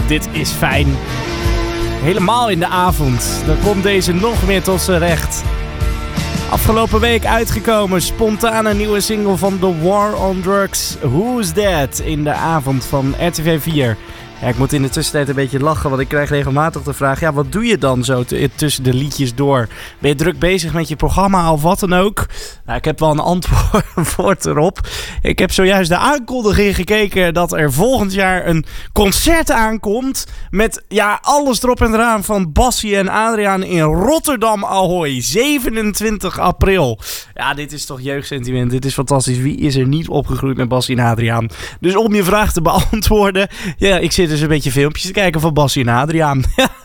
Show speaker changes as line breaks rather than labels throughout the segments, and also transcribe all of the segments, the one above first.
dit is fijn. Helemaal in de avond. Dan komt deze nog meer tot zijn recht. Afgelopen week uitgekomen. Spontaan een nieuwe single van The War on Drugs. Who's That? In de avond van RTV 4. Ja, ik moet in de tussentijd een beetje lachen, want ik krijg regelmatig de vraag... Ja, wat doe je dan zo tussen de liedjes door? Ben je druk bezig met je programma of wat dan ook? Nou, ik heb wel een antwoord erop. Ik heb zojuist de aankondiging gekeken dat er volgend jaar een concert aankomt... met alles erop en eraan van Bassie en Adriaan in Rotterdam Ahoy. 27 april. Ja, dit is toch jeugdsentiment. Dit is fantastisch. Wie is er niet opgegroeid met Bassie en Adriaan? Dus om je vraag te beantwoorden... Ja, ik zit dus een beetje filmpjes te kijken van Bassie en Adriaan.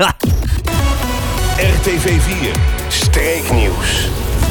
RTV 4 Streeknieuws.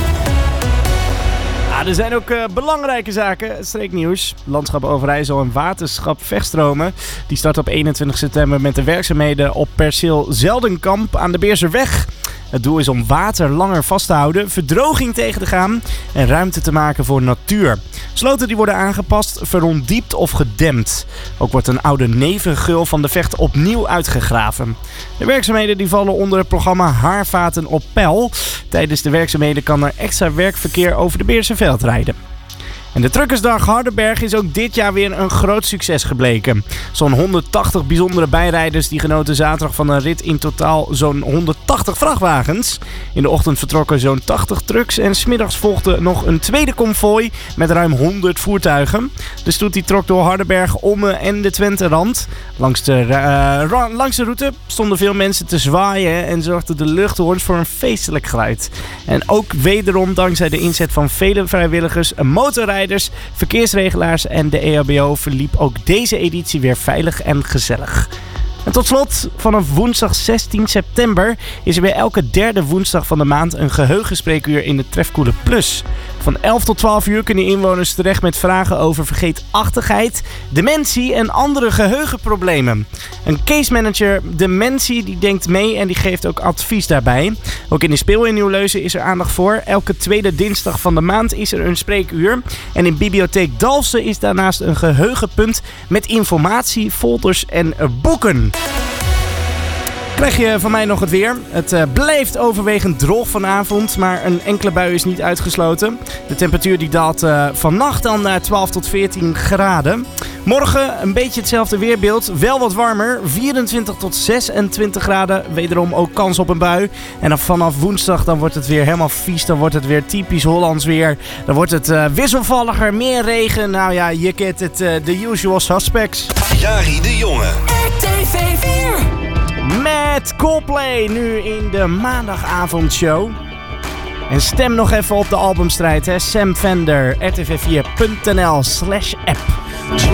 Er zijn ook belangrijke zaken. Streeknieuws. Landschap Overijssel en Waterschap Vechtstromen. Die start op 21 september met de werkzaamheden op perceel Zeldenkamp aan de Beerserweg. Het doel is om water langer vast te houden, verdroging tegen te gaan en ruimte te maken voor natuur. Sloten die worden aangepast, verondiept of gedempt. Ook wordt een oude nevengul van de Vecht opnieuw uitgegraven. De werkzaamheden die vallen onder het programma Haarvaten op peil. Tijdens de werkzaamheden kan er extra werkverkeer over de Beerserveld rijden. En de Truckersdag Hardenberg is ook dit jaar weer een groot succes gebleken. Zo'n 180 bijzondere bijrijders die genoten zaterdag van een rit in totaal zo'n 180 vrachtwagens. In de ochtend vertrokken zo'n 80 trucks en 's middags volgde nog een tweede konvooi met ruim 100 voertuigen. De stoet die trok door Hardenberg, Ommen en de Twenterand. Langs de route stonden veel mensen te zwaaien en zorgden de luchthoorns voor een feestelijk geluid. En ook wederom dankzij de inzet van vele vrijwilligers, motorrijders, verkeersregelaars en de EHBO verliep ook deze editie weer veilig en gezellig. En tot slot, vanaf woensdag 16 september is er weer elke derde woensdag van de maand een geheugenspreekuur in de Trefkoele Plus. Van 11 tot 12 uur kunnen inwoners terecht met vragen over vergeetachtigheid, dementie en andere geheugenproblemen. Een case manager dementie die denkt mee en die geeft ook advies daarbij. Ook in de Speel in Nieuw-Leuzen is er aandacht voor. Elke tweede dinsdag van de maand is er een spreekuur. En in Bibliotheek Dalfsen is daarnaast een geheugenpunt met informatie, folders en boeken. Krijg je van mij nog het weer. Het blijft overwegend droog vanavond, maar een enkele bui is niet uitgesloten. De temperatuur die daalt vannacht dan naar 12 tot 14 graden. Morgen een beetje hetzelfde weerbeeld, wel wat warmer. 24 tot 26 graden, wederom ook kans op een bui. En dan vanaf woensdag dan wordt het weer helemaal vies, dan wordt het weer typisch Hollands weer. Dan wordt het wisselvalliger, meer regen. Nou ja, je kent het, the usual suspects.
Jari de Jonge.
RTV 4.
Met Coldplay nu in de maandagavondshow. En stem nog even op de albumstrijd, hè. Sam Fender, rtv4.nl/app.